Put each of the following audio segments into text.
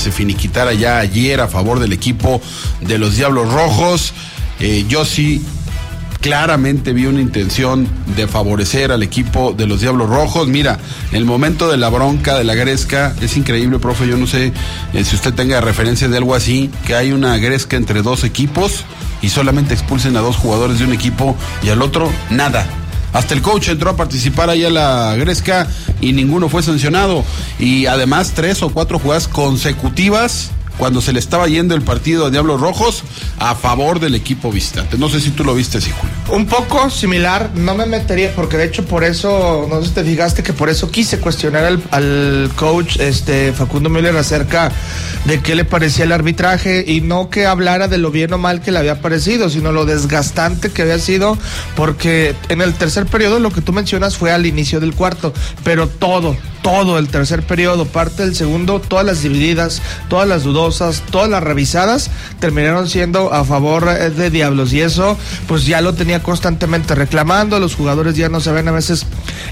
se finiquitara ya ayer a favor del equipo de los Diablos Rojos. Yo sí claramente vi una intención de favorecer al equipo de los Diablos Rojos. Mira, el momento de la bronca, de la gresca, es increíble, profe. Yo no sé si usted tenga referencia de algo así, que hay una gresca entre dos equipos y solamente expulsen a dos jugadores de un equipo y al otro nada. Hasta el coach entró a participar ahí a la gresca y ninguno fue sancionado. Y además 3 o 4 jugadas consecutivas cuando se le estaba yendo el partido a Diablos Rojos a favor del equipo visitante. No sé si tú lo viste así, Julio. Un poco similar, no me metería, porque de hecho por eso, no sé si te fijaste que por eso quise cuestionar al coach Facundo Müller acerca de qué le parecía el arbitraje, y no que hablara de lo bien o mal que le había parecido, sino lo desgastante que había sido, porque en el tercer periodo lo que tú mencionas fue al inicio del cuarto, pero todo el tercer periodo, parte del segundo, todas las divididas, todas las dudosas, todas las revisadas terminaron siendo a favor de Diablos, y eso pues ya lo tenía constantemente reclamando. Los jugadores ya no sabían a veces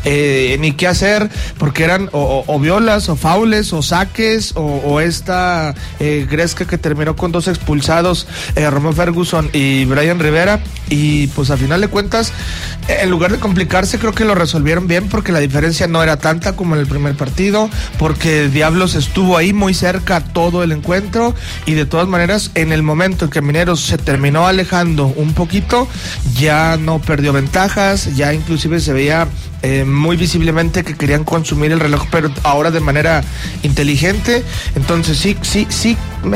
ni qué hacer, porque eran o violas, o faules, o saques, o esta gresca que terminó con 2 expulsados, Romeo Ferguson y Brian Rivera, y pues a final de cuentas, en lugar de complicarse, creo que lo resolvieron bien, porque la diferencia no era tanta como en el primer partido, porque Diablos estuvo ahí muy cerca todo el encuentro, y de todas maneras en el momento en que Mineros se terminó alejando un poquito, ya no perdió ventajas, ya inclusive se veía muy visiblemente que querían consumir el reloj, pero ahora de manera inteligente. Entonces sí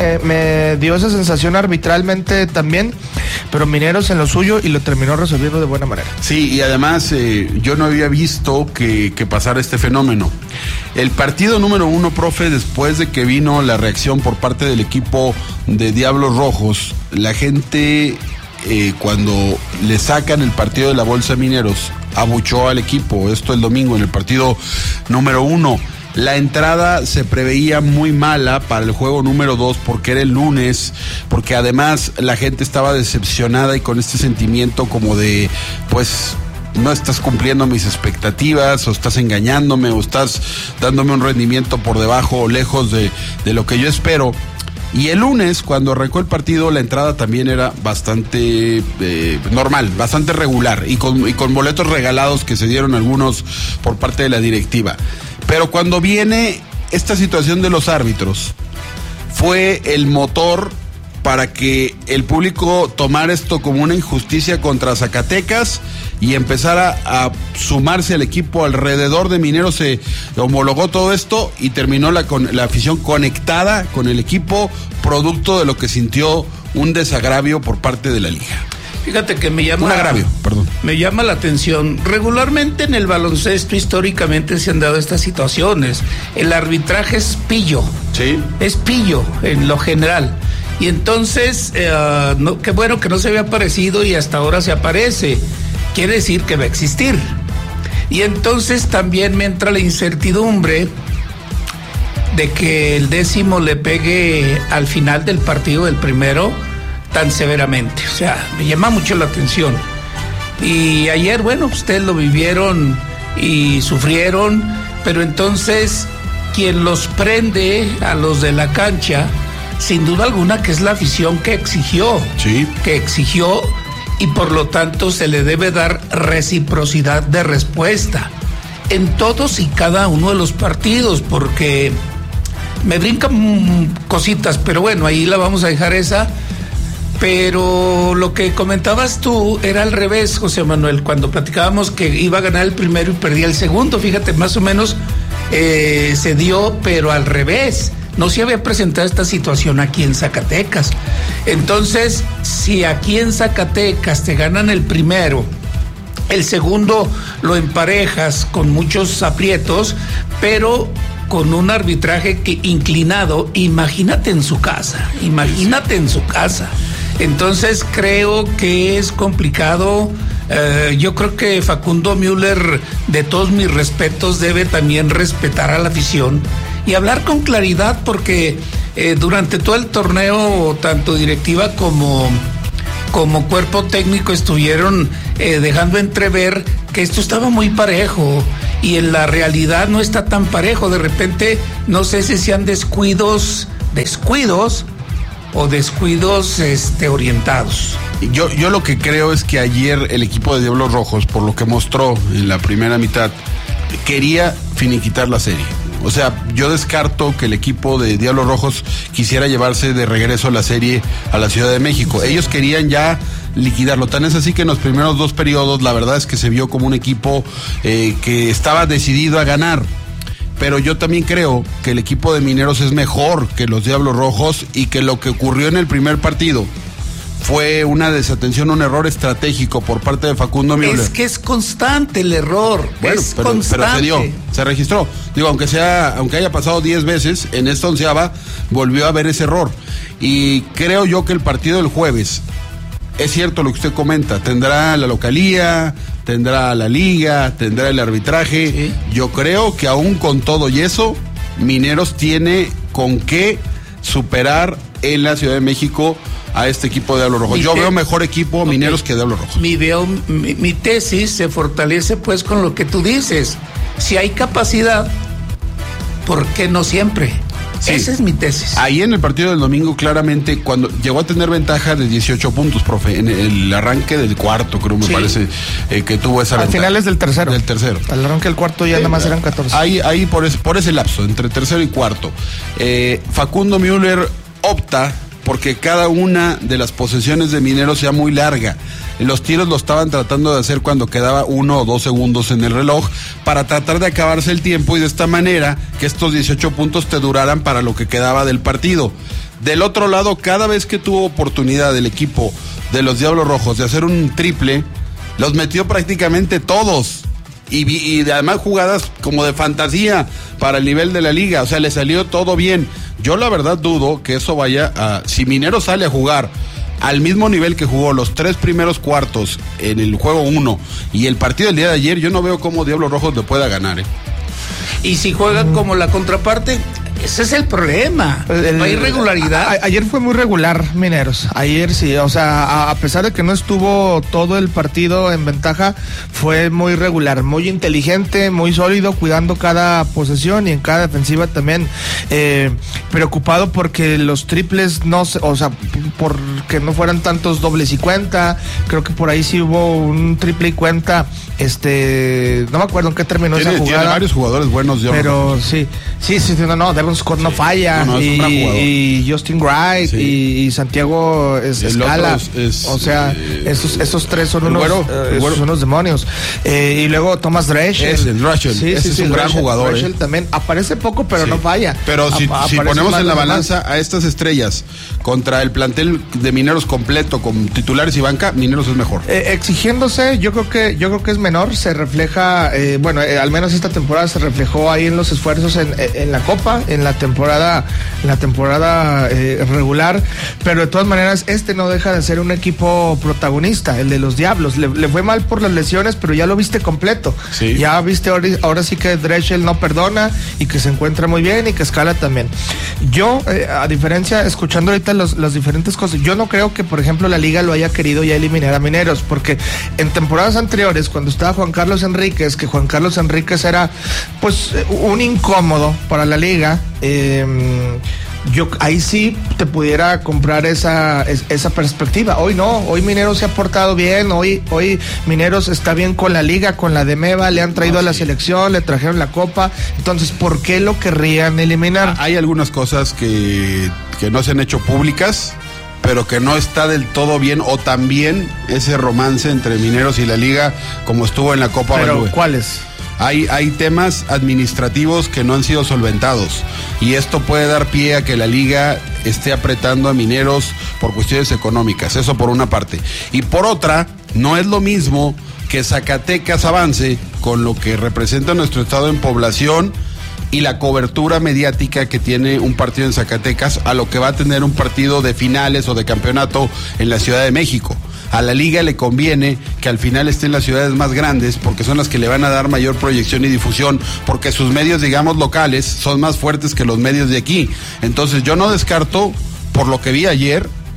me dio esa sensación arbitralmente también, pero Mineros en lo suyo y lo terminó resolviendo de buena manera. Sí, y además yo no había visto que pasara este fenómeno. El partido número 1, profe, después de que vino la reacción por parte del equipo de Diablos Rojos, la gente cuando le sacan el partido de la bolsa Mineros, abuchó al equipo. Esto el domingo en el partido número 1. La entrada se preveía muy mala para el juego número 2 porque era el lunes, porque además la gente estaba decepcionada y con este sentimiento como de, pues, no estás cumpliendo mis expectativas, o estás engañándome, o estás dándome un rendimiento por debajo o lejos de lo que yo espero. Y el lunes, cuando arrancó el partido, la entrada también era bastante normal, bastante regular, y con boletos regalados que se dieron algunos por parte de la directiva. Pero cuando viene esta situación de los árbitros, fue el motor para que el público tomara esto como una injusticia contra Zacatecas y empezara a sumarse al equipo alrededor de Mineros. Se homologó todo esto y terminó la afición conectada con el equipo, producto de lo que sintió un desagravio por parte de la liga. Fíjate que me llama... Un agravio, perdón. Me llama la atención. Regularmente en el baloncesto históricamente se han dado estas situaciones. El arbitraje es pillo. Sí. Es pillo en lo general. Y entonces, qué bueno que no se había aparecido y hasta ahora se aparece. Quiere decir que va a existir. Y entonces también me entra la incertidumbre de que el 10º le pegue al final del partido del primero tan severamente. O sea, me llama mucho la atención. Y ayer, bueno, ustedes lo vivieron y sufrieron, pero entonces quien los prende a los de la cancha, sin duda alguna que es la afición que exigió. Sí. Que exigió, y por lo tanto se le debe dar reciprocidad de respuesta en todos y cada uno de los partidos, porque me brincan cositas, pero bueno, ahí la vamos a dejar esa. Pero lo que comentabas tú era al revés, José Manuel, cuando platicábamos que iba a ganar el primero y perdía el segundo. Fíjate, más o menos se dio, pero al revés. No se había presentado esta situación aquí en Zacatecas. Entonces, si aquí en Zacatecas te ganan el primero, el segundo lo emparejas con muchos aprietos, pero con un arbitraje inclinado, imagínate en su casa. Entonces creo que es complicado. Yo creo que Facundo Müller, de todos mis respetos, debe también respetar a la afición y hablar con claridad, porque durante todo el torneo, tanto directiva como cuerpo técnico estuvieron dejando entrever que esto estaba muy parejo, y en la realidad no está tan parejo. De repente, no sé si sean descuidos descuidos o descuidos orientados. Yo lo que creo es que ayer el equipo de Diablos Rojos, por lo que mostró en la primera mitad, quería finiquitar la serie. O sea, yo descarto que el equipo de Diablos Rojos quisiera llevarse de regreso la serie a la Ciudad de México. Sí. Ellos querían ya liquidarlo. Tan es así que en los primeros 2 periodos la verdad es que se vio como un equipo que estaba decidido a ganar. Pero yo también creo que el equipo de Mineros es mejor que los Diablos Rojos y que lo que ocurrió en el primer partido fue una desatención, un error estratégico por parte de Facundo Müller. Es que es constante el error. Bueno, pero se dio, se registró. Digo, aunque haya pasado 10 veces, en esta 11ª volvió a haber ese error. Y creo yo que el partido del jueves, es cierto lo que usted comenta, tendrá la localía, tendrá la liga, tendrá el arbitraje. Sí. Yo creo que aún con todo y eso, Mineros tiene con qué superar en la Ciudad de México a este equipo de Diablos Rojos. Yo veo mejor equipo Mineros que Diablos Rojos. Mi tesis se fortalece pues con lo que tú dices. Si hay capacidad, ¿por qué no siempre? Sí. Esa es mi tesis. Ahí en el partido del domingo, claramente, cuando llegó a tener ventaja de 18 puntos, profe, en el arranque del cuarto, creo, me parece, que tuvo esa ventaja. Al final es del tercero. Del tercero. Al arranque del cuarto ya nada más eran 14. Ahí por ese lapso, entre tercero y cuarto. Facundo Müller opta porque cada una de las posesiones de Mineros sea muy larga. Los tiros lo estaban tratando de hacer cuando quedaba 1 o 2 segundos en el reloj para tratar de acabarse el tiempo y de esta manera que estos 18 puntos te duraran para lo que quedaba del partido. Del otro lado, cada vez que tuvo oportunidad el equipo de los Diablos Rojos de hacer un triple, los metió prácticamente todos. Y además jugadas como de fantasía para el nivel de la liga, o sea, le salió todo bien. Yo la verdad dudo que eso vaya a... Si Mineros sale a jugar al mismo nivel que jugó los 3 primeros cuartos en el juego 1 y el partido del día de ayer, yo no veo cómo Diablos Rojos le pueda ganar. Y si juegan como la contraparte, ese es el problema. No hay regularidad. Ayer fue muy regular Mineros. Ayer sí, o sea, a pesar de que no estuvo todo el partido en ventaja, fue muy regular, muy inteligente, muy sólido, cuidando cada posesión y en cada defensiva también. Preocupado porque los triples no, o sea, porque no fueran tantos dobles y cuenta. Creo que por ahí sí hubo un triple y cuenta. No me acuerdo en qué terminó esa jugada. Tiene varios jugadores buenos. Pero sí, Devon Scott no falla, y Justin Wright, y Santiago Escala, o sea, esos 3 son unos demonios. Y luego Thomas Drexel. Es un gran jugador. Drexel también aparece poco, pero no falla. Pero si ponemos en la balanza a estas estrellas contra el plantel de Mineros completo con titulares y banca, Mineros es mejor. Exigiéndose, yo creo que es menor, se refleja, al menos esta temporada se reflejó ahí en los esfuerzos en la Copa, en la temporada regular, pero de todas maneras no deja de ser un equipo protagonista, el de los Diablos. Le fue mal por las lesiones, pero ya lo viste completo. Sí. Ya viste ahora sí que Drexel no perdona y que se encuentra muy bien y que Escala también. Yo, a diferencia, escuchando ahorita las diferentes cosas, yo no creo que, por ejemplo, la liga lo haya querido ya eliminar a Mineros, porque en temporadas anteriores, cuando estaba Juan Carlos Enríquez, que Juan Carlos Enríquez era pues un incómodo para la liga, yo ahí sí te pudiera comprar esa perspectiva. Hoy no, hoy Mineros se ha portado bien, hoy Mineros está bien con la liga, con la de Meva, le han traído a la selección, le trajeron la copa, entonces ¿por qué lo querrían eliminar? Hay algunas cosas que no se han hecho públicas, pero que no está del todo bien, o también ese romance entre Mineros y la liga como estuvo en la Copa Balúe. ¿Cuáles? Hay temas administrativos que no han sido solventados y esto puede dar pie a que la liga esté apretando a Mineros por cuestiones económicas, eso por una parte. Y por otra, no es lo mismo que Zacatecas avance con lo que representa nuestro estado en población y la cobertura mediática que tiene un partido en Zacatecas a lo que va a tener un partido de finales o de campeonato en la Ciudad de México. A la liga le conviene que al final esté en las ciudades más grandes porque son las que le van a dar mayor proyección y difusión, porque sus medios, digamos, locales son más fuertes que los medios de aquí. Entonces yo no descarto, por lo que vi ayer,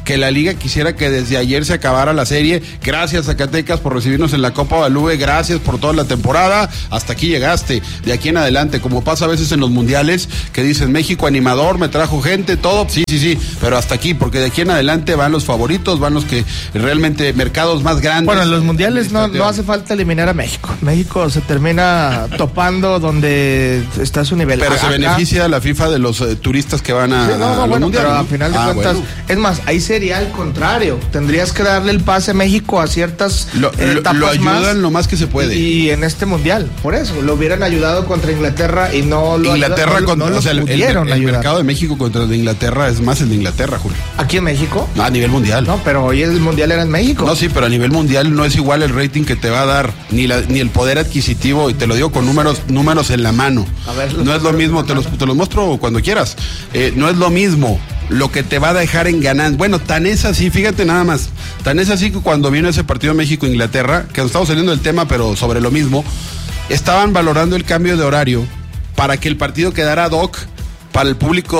que la liga quisiera que desde ayer se acabara la serie. Gracias, Zacatecas, por recibirnos en la Copa Balube, gracias por toda la temporada, hasta aquí llegaste, de aquí en adelante, como pasa a veces en los mundiales, que dicen México animador, me trajo gente, todo, sí, pero hasta aquí, porque de aquí en adelante van los favoritos, van los que realmente, mercados más grandes. Bueno, en los mundiales no hace falta eliminar a México. México se termina topando donde está su nivel. Pero se beneficia la FIFA de los turistas que van a bueno, mundial, pero ¿no? a final de cuentas, bueno. Es más, ahí sería al contrario. Tendrías que darle el pase a México a ciertas etapas lo ayudan más, lo más que se puede. Y en este mundial, por eso, lo hubieran ayudado contra Inglaterra y no lo Inglaterra ayudaron, o sea, el mercado de México contra el de Inglaterra es más el de Inglaterra, Julio. ¿Aquí en México? A nivel mundial. No, pero hoy el mundial era en México. No, sí, pero a nivel mundial no es igual el rating que te va a dar, ni el poder adquisitivo, y te lo digo con números en la mano. A ver, no es lo mismo, te los muestro cuando quieras. No es lo mismo lo que te va a dejar en ganancia. Bueno, tan es así, fíjate nada más, tan es así que cuando vino ese partido México-Inglaterra, que nos estamos saliendo del tema, pero sobre lo mismo, estaban valorando el cambio de horario para que el partido quedara ad hoc para el público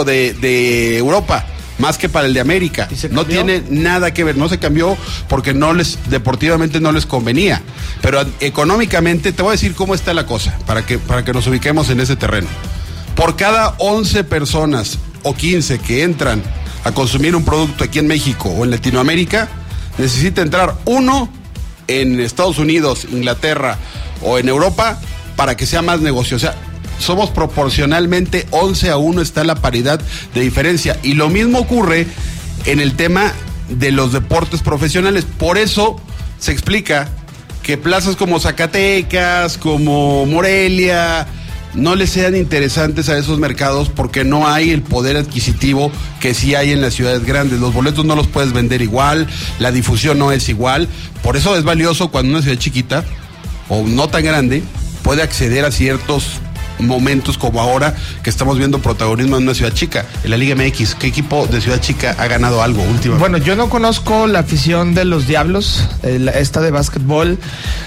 de Europa, más que para el de América. No tiene nada que ver, no se cambió porque deportivamente no les convenía, pero económicamente te voy a decir cómo está la cosa, para que nos ubiquemos en ese terreno. Por cada 11 personas o 15 que entran a consumir un producto aquí en México o en Latinoamérica, necesita entrar uno en Estados Unidos, Inglaterra o en Europa para que sea más negocio. O sea, somos proporcionalmente 11-1, está la paridad de diferencia. Y lo mismo ocurre en el tema de los deportes profesionales. Por eso se explica que plazas como Zacatecas, como Morelia, no les sean interesantes a esos mercados porque no hay el poder adquisitivo que sí hay en las ciudades grandes. Los boletos no los puedes vender igual, la difusión no es igual. Por eso es valioso cuando una ciudad chiquita o no tan grande puede acceder a ciertos momentos como ahora que estamos viendo protagonismo en una ciudad chica. En la Liga MX, ¿qué equipo de ciudad chica ha ganado algo últimamente? Bueno, yo no conozco la afición de los Diablos, esta de básquetbol.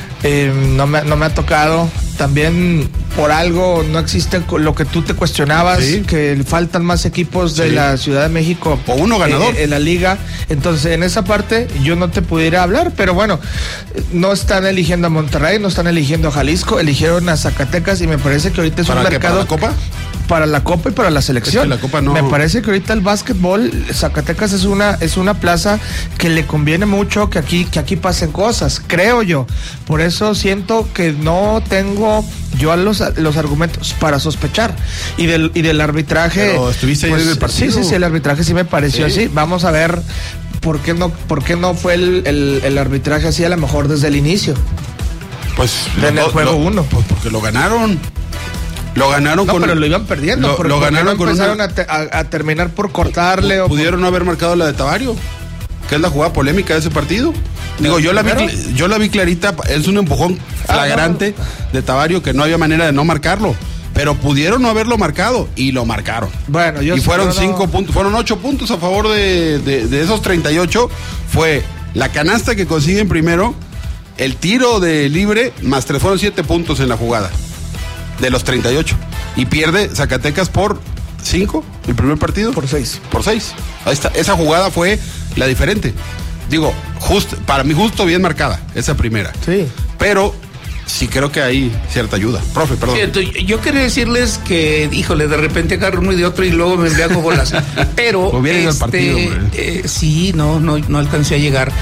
No me ha tocado. También por algo no existe lo que tú te cuestionabas, ¿sí? Que faltan más equipos de la Ciudad de México o uno ganador en la liga. Entonces en esa parte yo no te pudiera hablar, pero bueno, no están eligiendo a Monterrey, no están eligiendo a Jalisco, eligieron a Zacatecas y me parece que ahorita es un mercado. ¿Para la Copa? Para la Copa y para la selección. Es que la Copa no. Me parece que ahorita el básquetbol, Zacatecas es una plaza que le conviene mucho que aquí pasen cosas, creo yo. Por eso siento que no tengo yo los argumentos para sospechar. Y del arbitraje. Pero estuviste ahí en el partido. Sí, el arbitraje sí me pareció así. Vamos a ver por qué no fue el arbitraje así a lo mejor desde el inicio. Pues en el juego 1. Pues porque lo ganaron. Lo ganaron pero lo iban perdiendo. Lo ganaron con empezaron a terminar por cortarle. Pudieron no haber marcado la de Tavario, que es la jugada polémica de ese partido. Digo, yo la vi clarita, es un empujón flagrante de Tavario que no había manera de no marcarlo. Pero pudieron no haberlo marcado y lo marcaron. Bueno, y fueron 5 puntos, fueron 8 puntos a favor de esos 38. Fue la canasta que consiguen primero, el tiro de libre, más 3, fueron 7 puntos en la jugada de los 38. Y pierde Zacatecas por 5 el primer partido. Por 6. Ahí está. Esa jugada fue la diferente. Digo, para mi gusto bien marcada, esa primera. Sí. Pero sí creo que hay cierta ayuda. Profe, perdón. Cierto, yo quería decirles que, híjole, de repente agarro uno y de otro y luego me enviago bolas. Pero hubiera ido al partido, sí, no alcancé a llegar.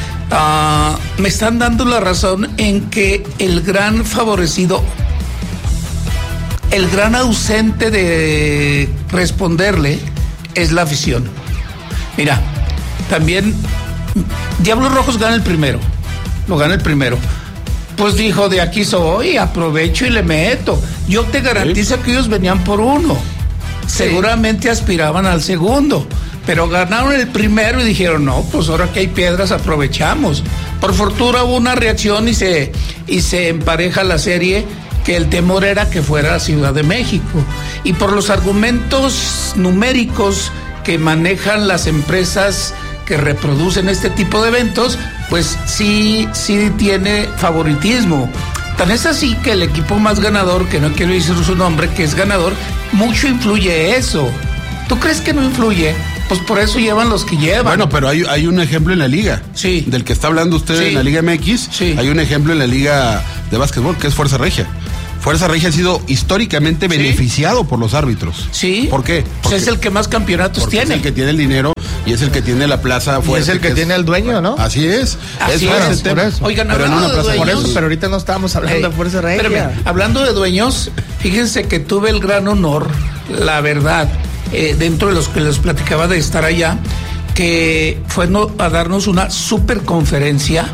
Me están dando la razón en que el gran favorecido, el gran ausente de responderle es la afición. Mira, también Diablos Rojos gana el primero. Pues dijo, de aquí soy, aprovecho y le meto. Yo te garantizo que ellos venían por uno. Seguramente aspiraban al segundo. Pero ganaron el primero y dijeron, no, pues ahora que hay piedras aprovechamos. Por fortuna hubo una reacción y se empareja la serie, que el temor era que fuera la Ciudad de México. Y por los argumentos numéricos que manejan las empresas que reproducen este tipo de eventos, pues sí tiene favoritismo. Tan es así que el equipo más ganador, que no quiero decir su nombre, que es ganador, mucho influye eso. ¿Tú crees que no influye pues por eso llevan los que llevan. Bueno, pero hay un ejemplo en la liga. Sí. Del que está hablando usted en la Liga MX. Sí. Hay un ejemplo en la Liga de Básquetbol, que es Fuerza Regia. Fuerza Regia ha sido históricamente beneficiado por los árbitros. Sí. ¿Por qué? Porque es el que más campeonatos tiene. Es el que tiene el dinero y es el que tiene la plaza fuerte. Y es el que tiene el dueño, ¿no? Así es. Así eso es, el tema. por eso. Oigan, pero hablando en una de plaza dueños, Por eso, pero ahorita no estábamos hablando de Fuerza Regia. Espérame, hablando de dueños, fíjense que tuve el gran honor, la verdad, dentro de los que les platicaba de estar allá, que fue a darnos una super conferencia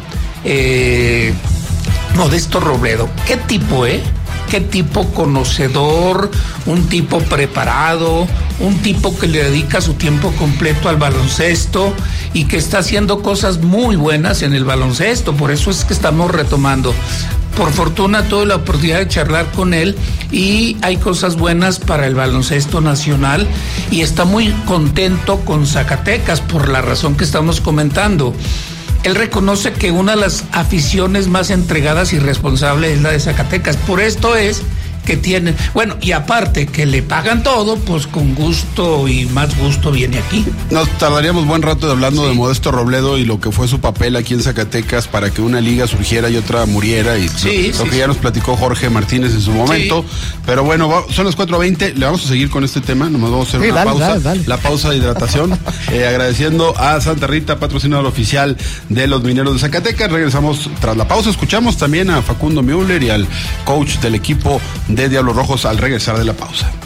Modesto Robledo. ¿Qué tipo, Qué tipo conocedor, un tipo preparado, un tipo que le dedica su tiempo completo al baloncesto y que está haciendo cosas muy buenas en el baloncesto, por eso es que estamos retomando. Por fortuna tuve la oportunidad de charlar con él y hay cosas buenas para el baloncesto nacional y está muy contento con Zacatecas por la razón que estamos comentando. Él reconoce que una de las aficiones más entregadas y responsables es la de Zacatecas. Por esto es que tienen, bueno, y aparte que le pagan todo, pues con gusto y más gusto viene aquí. Nos tardaríamos buen rato hablando de Modesto Robledo y lo que fue su papel aquí en Zacatecas para que una liga surgiera y otra muriera y lo que ya nos platicó Jorge Martínez en su momento. Pero bueno, son las 4:20, le vamos a seguir con este tema, nomás vamos a hacer una pausa, dale. La pausa de hidratación, agradeciendo a Santa Rita, patrocinador oficial de los Mineros de Zacatecas. Regresamos tras la pausa, escuchamos también a Facundo Müller y al coach del equipo de Diablos Rojos al regresar de la pausa.